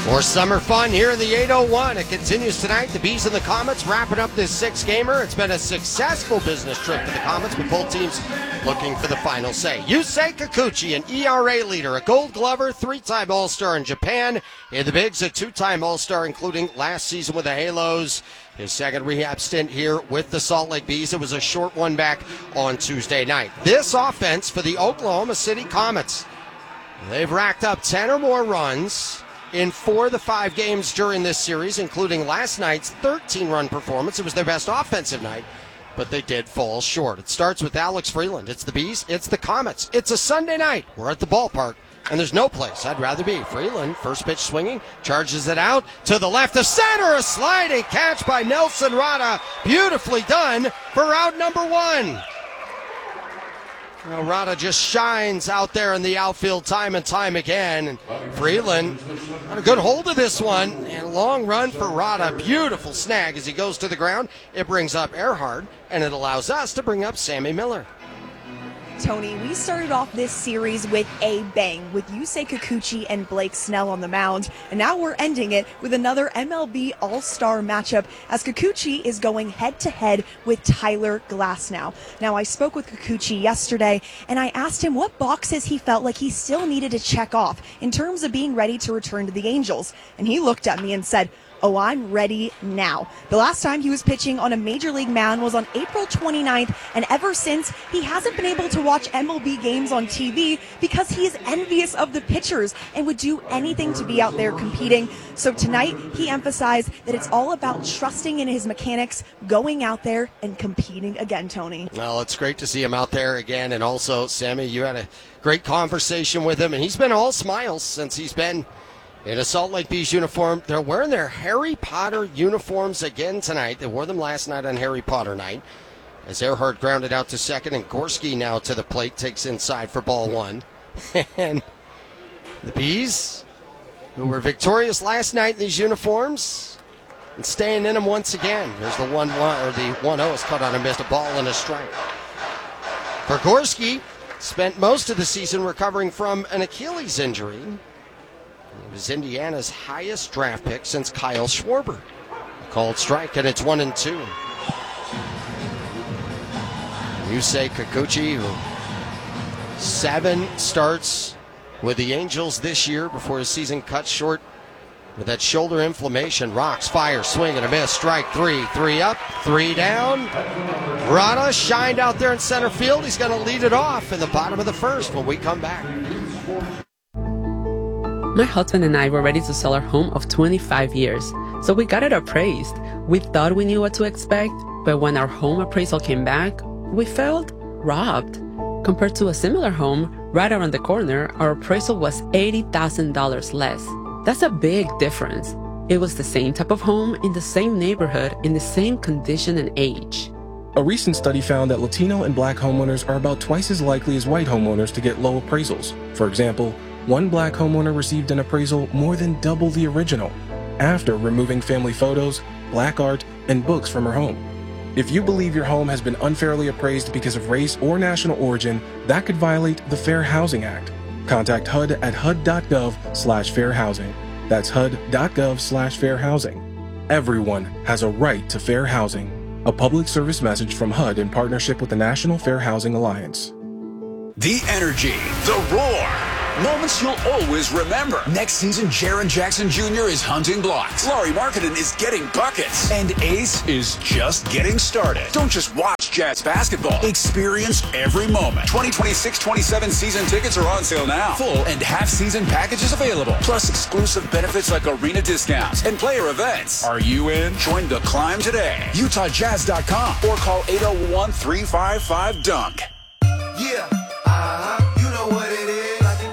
More summer fun here in the 801. It continues tonight. The Bees and the Comets wrapping up this six-gamer. It's been a successful business trip to the Comets, with both teams looking for the final say. Yusei Kikuchi, an ERA leader, a Gold Glover, three-time All-Star in Japan. In the Bigs, a two-time All-Star, including last season with the Halos. His second rehab stint here with the Salt Lake Bees. It was a short one back on Tuesday night. This offense for the Oklahoma City Comets. They've racked up 10 or more runs in 4 of the 5 games during this series, including last night's 13-run performance. It was their best offensive night, but they did fall short. It starts with Alex Freeland. It's the Bees, it's the Comets. It's a Sunday night. We're at the ballpark, and there's no place I'd rather be. Freeland, first pitch swinging, charges it out to the left of center. A sliding catch by Nelson Rada. Beautifully done for out number 1. Well, Rada just shines out there in the outfield time and time again. And Freeland got a good hold of this one. And a long run for Rada. Beautiful snag as he goes to the ground. It brings up Earhart, and it allows us to bring up Sammy Miller. Tony, we started off this series with a bang with Yusei Kikuchi and Blake Snell on the mound, and now we're ending it with another MLB All-Star matchup as Kikuchi is going head-to-head with Tyler Glasnow. Now, I spoke with Kikuchi yesterday, and I asked him what boxes he felt like he still needed to check off in terms of being ready to return to the Angels, and he looked at me and said, "Oh, I'm ready now." The last time he was pitching on a major league mound was on April 29th, and ever since, he hasn't been able to watch MLB games on TV because he is envious of the pitchers and would do anything to be out there competing. So tonight, he emphasized that it's all about trusting in his mechanics, going out there and competing again, Tony. Well, it's great to see him out there again, and also, Sammy, you had a great conversation with him, and he's been all smiles since he's been in a Salt Lake Bees uniform. They're wearing their Harry Potter uniforms again tonight. They wore them last night on Harry Potter night. As Earhart grounded out to second, and Gorski now to the plate, takes inside for ball 1. And the Bees, who were victorious last night in these uniforms, and staying in them once again. There's the 1-1, or the 1-0 is cut on and missed, a ball and a strike. For Gorski, spent most of the season recovering from an Achilles injury. It was Indiana's highest draft pick since Kyle Schwarber. A called strike, and it's 1-2. Yusei Kikuchi, who 7 starts with the Angels this year before his season cut short with that shoulder inflammation. Rocks, fire, swing and a miss. Strike 3. 3 up, 3 down. Rada shined out there in center field. He's going to lead it off in the bottom of the first when we come back. My husband and I were ready to sell our home of 25 years, so we got it appraised. We thought we knew what to expect, but when our home appraisal came back, we felt robbed. Compared to a similar home right around the corner, our appraisal was $80,000 less. That's a big difference. It was the same type of home in the same neighborhood, in the same condition and age. A recent study found that Latino and Black homeowners are about twice as likely as white homeowners to get low appraisals. For example, one Black homeowner received an appraisal more than double the original, after removing family photos, Black art, and books from her home. If you believe your home has been unfairly appraised because of race or national origin, that could violate the Fair Housing Act. Contact HUD at hud.gov/fair housing. That's hud.gov/fair housing. Everyone has a right to fair housing. A public service message from HUD in partnership with the National Fair Housing Alliance. The energy, the roar. Moments you'll always remember. Next season, Jaren Jackson Jr. is hunting blocks. Laurie Markkinen is getting buckets. And Ace is just getting started. Don't just watch Jazz basketball. Experience every moment. 2026-27 season tickets are on sale now. Full and half-season packages available. Plus exclusive benefits like arena discounts and player events. Are you in? Join the climb today. UtahJazz.com or call 801-355-DUNK. Yeah, you know what it is.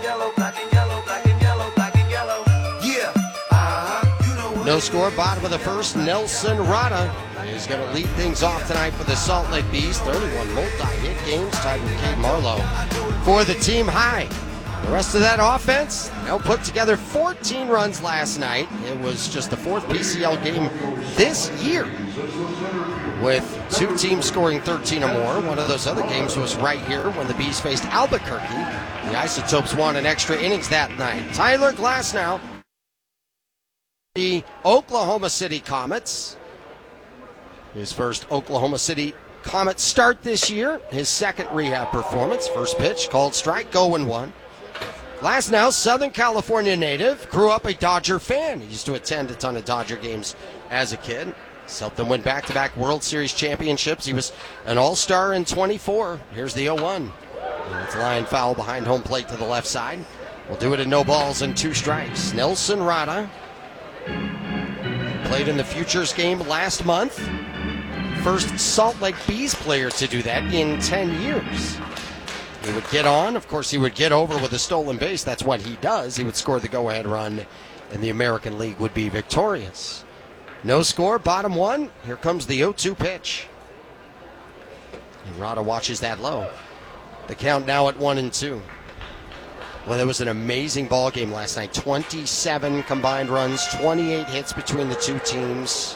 No score, bottom of the first. Nelson Rada is going to lead things off tonight for the Salt Lake Bees. 31 multi-hit games, tied with Cade Marlowe for the team high. The rest of that offense, they'll put together 14 runs last night. It was just the 4th PCL game this year, with 2 teams scoring 13 or more. One of those other games was right here when the Bees faced Albuquerque. The Isotopes won an extra innings that night. Tyler Glasnow The Oklahoma City Comets. His first Oklahoma City Comet start this year. His second rehab performance. First pitch, called strike, 0-1. Glasnow, Southern California native, grew up a Dodger fan. He used to attend a ton of Dodger games as a kid. Helped them win back-to-back World Series championships. He was an all-star in 24. Here's the 0-1. And it's a line foul behind home plate to the left side. We'll do it in no balls and 2 strikes. Nelson Rada played in the Futures game last month. First Salt Lake Bees player to do that in 10 years. He would get on. Of course, he would get over with a stolen base. That's what he does. He would score the go-ahead run, and the American League would be victorious. No score, bottom 1. Here comes the 0-2 pitch. And Rada watches that low. The count now at 1-2. Well, there was an amazing ball game last night. 27 combined runs, 28 hits between the two teams.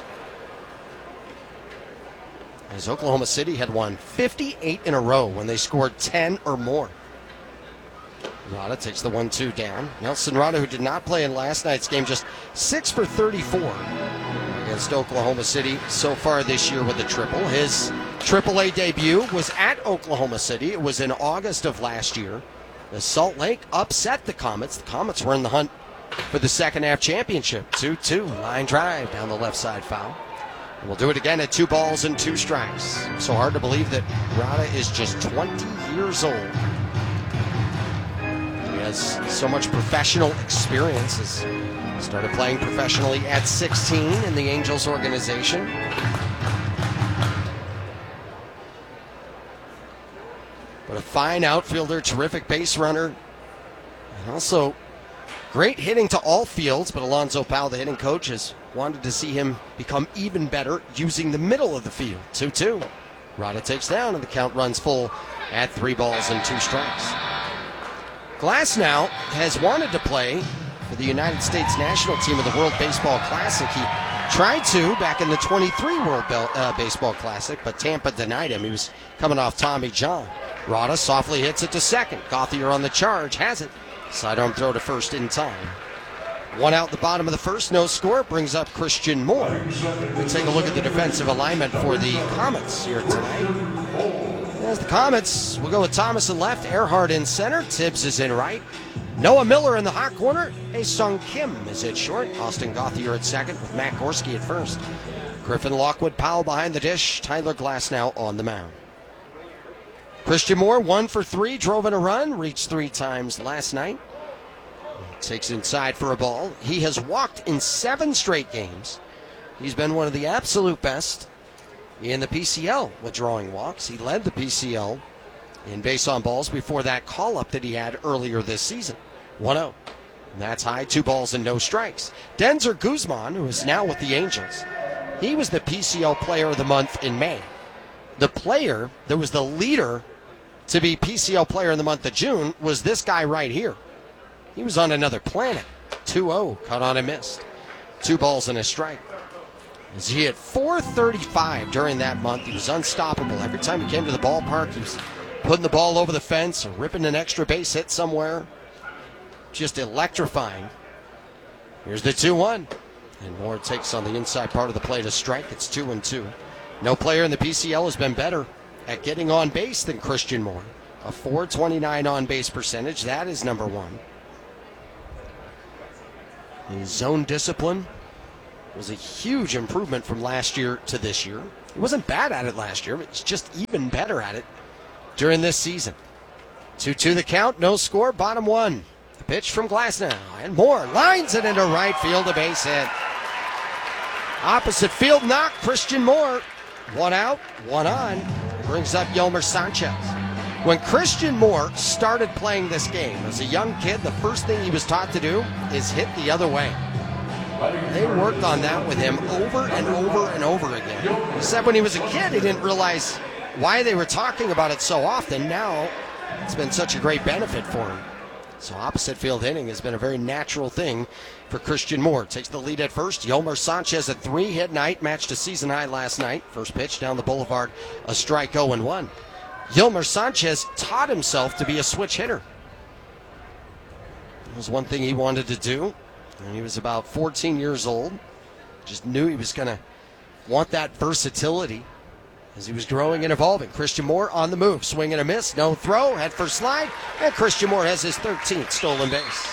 As Oklahoma City had won 58 in a row when they scored 10 or more. Rada takes the 1-2 down. Nelson Rada, who did not play in last night's game, just 6 for 34 against Oklahoma City so far this year with a triple. His AAA debut was at Oklahoma City. It was in August of last year. The Salt Lake upset the Comets. The Comets were in the hunt for the second half championship. 2-2, line drive down the left side foul. And we'll do it again at 2 balls and 2 strikes. So hard to believe that Rada is just 20 years old. He has so much professional experience. He started playing professionally at 16 in the Angels organization. But a fine outfielder, terrific base runner, and also great hitting to all fields. But Alonzo Powell, the hitting coach, has wanted to see him become even better using the middle of the field. 2-2. Rada takes down, and the count runs full at 3 balls and 2 strikes. Glasnow has wanted to play for the United States national team of the World Baseball Classic. He tried to back in the 23 World Baseball Classic, but Tampa denied him. He was coming off Tommy John. Rada softly hits it to second. Gauthier on the charge, has it. Sidearm throw to first in time. 1 out the bottom of the first, no score. Brings up Christian Moore. We take a look at the defensive alignment for the Comets here tonight. As the Comets, we'll go with Thomas in left, Earhart in center, Tibbs is in right. Noah Miller in the hot corner. Ae-Sung Kim is at short. Austin Gauthier at second with Matt Gorski at first. Griffin Lockwood Powell behind the dish. Tyler Glasnow on the mound. Christian Moore, 1 for 3, drove in a run, reached 3 times last night. Takes inside for a ball. He has walked in 7 straight games. He's been one of the absolute best in the PCL with drawing walks. He led the PCL in base on balls before that call-up that he had earlier this season. 1-0. And that's high, 2 balls and no strikes. Denzer Guzman, who is now with the Angels, he was the PCL Player of the Month in May. The player that was the leader to be PCL Player in the month of June was this guy right here. He was on another planet. 2-0, caught on and missed. 2 balls and a strike. As he hit .435 during that month, he was unstoppable. Every time he came to the ballpark, he was putting the ball over the fence or ripping an extra base hit somewhere. Just electrifying. Here's the 2-1. And Moore takes on the inside part of the plate a strike. It's 2-2. No player in the PCL has been better at getting on base than Christian Moore. A .429 on-base percentage. That is number 1. His zone discipline was a huge improvement from last year to this year. He wasn't bad at it last year, but he's just even better at it during this season. 2-2 the count, no score, bottom 1. The pitch from Glasnow, and Moore lines it into right field, a base hit. Opposite field knock, Christian Moore. 1 out, 1 on. Brings up Yolmer Sanchez. When Christian Moore started playing this game as a young kid, the first thing he was taught to do is hit the other way. They worked on that with him over and over and over again. He said when he was a kid, he didn't realize why they were talking about it so often. Now, it's been such a great benefit for him. So opposite field hitting has been a very natural thing for Christian Moore. Takes the lead at first. Yolmer Sanchez, a 3-hit night, matched a season high last night. First pitch down the boulevard, a strike, 0-1. Yolmer Sanchez taught himself to be a switch hitter. It was one thing he wanted to do. And he was about 14 years old. Just knew he was going to want that versatility as he was growing and evolving. Christian Moore on the move. Swing and a miss. No throw. Head first slide. And Christian Moore has his 13th stolen base.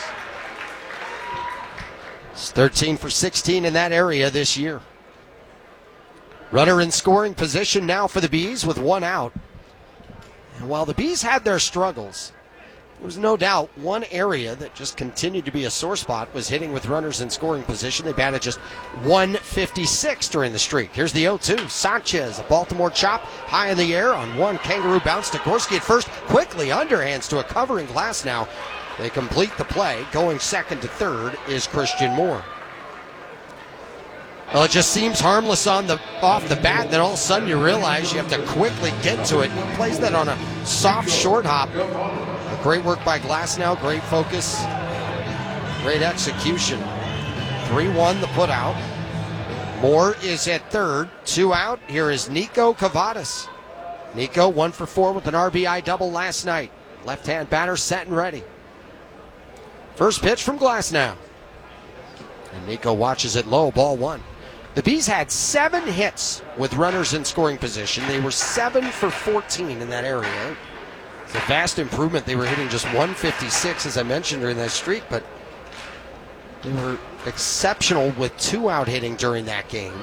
It's 13 for 16 in that area this year. Runner in scoring position now for the Bees with one out. And while the Bees had their struggles, there was no doubt one area that just continued to be a sore spot was hitting with runners in scoring position. They batted just 156 during the streak. Here's the 0-2. Sanchez, a Baltimore chop, high in the air on one. Kangaroo bounce to Gorski at first. Quickly underhands to a covering glass now. They complete the play. Going second to third is Christian Moore. Well, it just seems harmless off the bat. Then all of a sudden you realize you have to quickly get to it. He plays that on a soft short hop. Great work by Glasnow, great focus, great execution. 3-1 the put out. Moore is at third, 2 out. Here is Nico Cavadas. Nico 1 for 4 with an RBI double last night. Left-hand batter set and ready. First pitch from Glasnow. And Nico watches it low, ball 1. The Bees had 7 hits with runners in scoring position. They were 7 for 14 in that area. It's a vast improvement. They were hitting just 156, as I mentioned, during that streak, but they were exceptional with 2 out hitting during that game.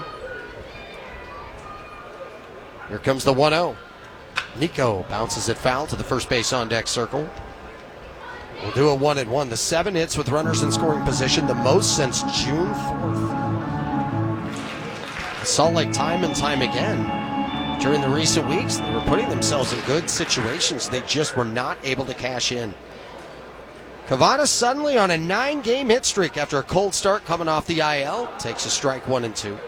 Here comes the 1-0. Nico bounces it foul to the first base on deck circle. We'll do a 1-1. The 7 hits with runners in scoring position, the most since June 4th. Salt Lake time and time again. During the recent weeks, they were putting themselves in good situations. They just were not able to cash in. Cavadas suddenly on a 9-game hit streak after a cold start coming off the IL. Takes a strike 1 and 2.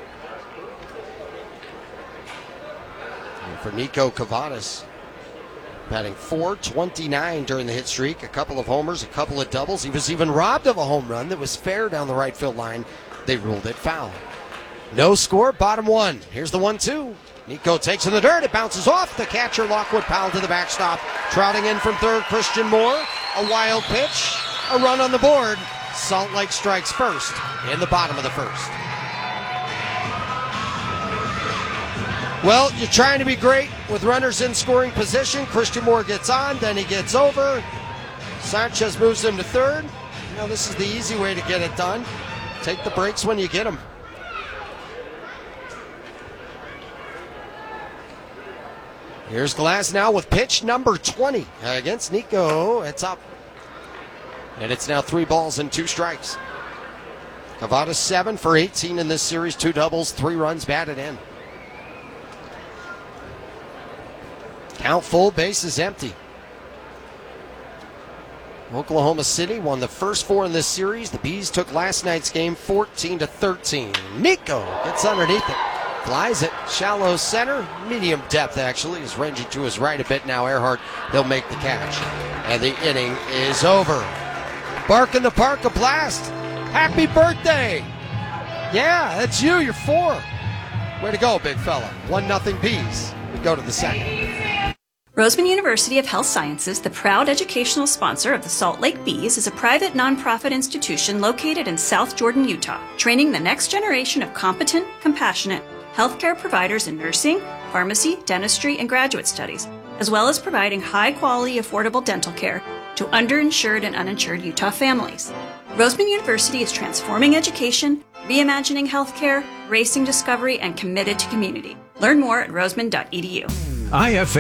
And for Nico Cavadas, batting .429 during the hit streak. A couple of homers, a couple of doubles. He was even robbed of a home run that was fair down the right field line. They ruled it foul. No score, bottom 1. Here's the 1-2. Nico takes in the dirt. It bounces off. The catcher, Lockwood Powell, to the backstop. Trouting in from third, Christian Moore. A wild pitch. A run on the board. Salt Lake strikes first in the bottom of the first. Well, you're trying to be great with runners in scoring position. Christian Moore gets on, then he gets over. Sanchez moves him to third. You know, this is the easy way to get it done. Take the breaks when you get them. Here's Glasnow with pitch number 20 against Nico. It's up. And it's now 3 balls and 2 strikes. Cavadas 7 for 18 in this series. 2 doubles, 3 runs batted in. Count full, bases empty. Oklahoma City won the first 4 in this series. The Bees took last night's game 14-13. Nico gets underneath it. Flies it, shallow center, medium depth actually. He's ranging to his right a bit now. Earhart, he'll make the catch. And the inning is over. Bark in the park, a blast. Happy birthday. Yeah, that's you, you're 4. Way to go, big fella. 1-0 Bees. We go to the second. Roseman University of Health Sciences, the proud educational sponsor of the Salt Lake Bees, is a private nonprofit institution located in South Jordan, Utah, training the next generation of competent, compassionate healthcare providers in nursing, pharmacy, dentistry, and graduate studies, as well as providing high-quality, affordable dental care to underinsured and uninsured Utah families. Roseman University is transforming education, reimagining healthcare, racing discovery, and committed to community. Learn more at roseman.edu. IFA